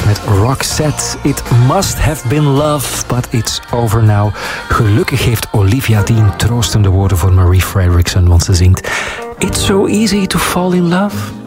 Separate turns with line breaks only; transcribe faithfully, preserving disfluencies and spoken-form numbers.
met Roxette. It must have been love, but it's over now. Gelukkig heeft Olivia Dean troostende woorden voor Marie Fredriksson, want ze zingt: It's so easy to fall in love.